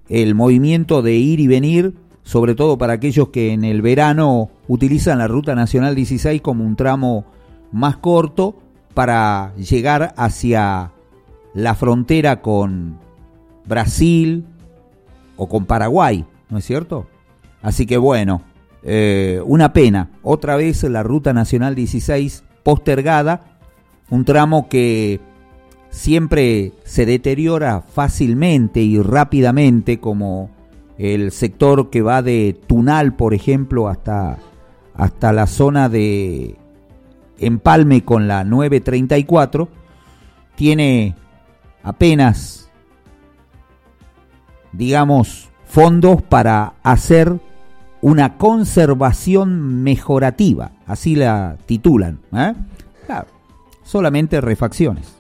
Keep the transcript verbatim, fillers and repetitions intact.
el movimiento de ir y venir, sobre todo para aquellos que en el verano utilizan la Ruta Nacional dieciséis como un tramo más corto para llegar hacia la frontera con Brasil o con Paraguay, ¿no es cierto? Así que bueno, eh, una pena, otra vez la Ruta Nacional dieciséis postergada, un tramo que siempre se deteriora fácilmente y rápidamente, como el sector que va de Tunal, por ejemplo, hasta, hasta la zona de Empalme con la nueve treinta y cuatro, tiene apenas, digamos, fondos para hacer una conservación mejorativa, así la titulan, ¿eh? Claro, solamente refacciones.